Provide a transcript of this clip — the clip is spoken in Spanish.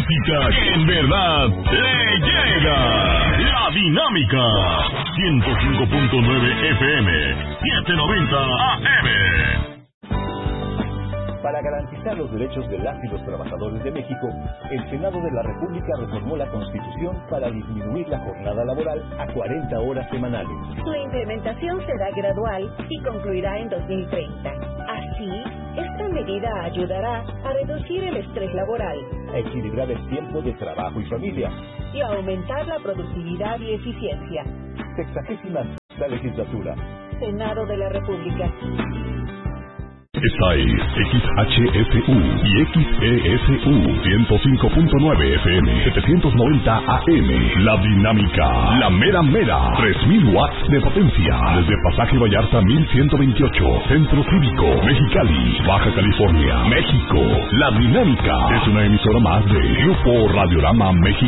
música que en verdad le llega. La Dinámica. 105.9 FM, 790 AM. Para garantizar los derechos de las y los trabajadores de México, el Senado de la República reformó la Constitución para disminuir la jornada laboral a 40 horas semanales. Su implementación será gradual y concluirá en 2030. Así, esta medida ayudará a reducir el estrés laboral, a equilibrar el tiempo de trabajo y familia y a aumentar la productividad y eficiencia. 60ª legislatura. Senado de la República. Esta es XHSU y XESU 105.9 FM 790 AM. La Dinámica, la mera mera, 3000 watts de potencia. Desde Pasaje Vallarta 1128, Centro Cívico, Mexicali, Baja California, México. La Dinámica es una emisora más de Grupo Radiorama México.